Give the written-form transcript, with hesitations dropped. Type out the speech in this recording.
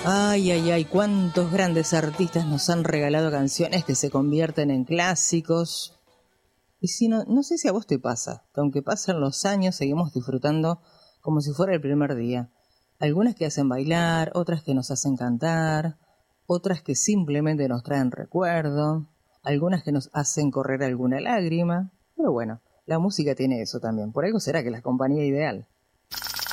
Ay, ay, ay, cuántos grandes artistas nos han regalado canciones que se convierten en clásicos. Y si no, no sé si a vos te pasa, que aunque pasen los años seguimos disfrutando como si fuera el primer día. Algunas que hacen bailar, otras que nos hacen cantar, otras que simplemente nos traen recuerdo, algunas que nos hacen correr alguna lágrima. Pero bueno, la música tiene eso también, por algo será que es la compañía ideal.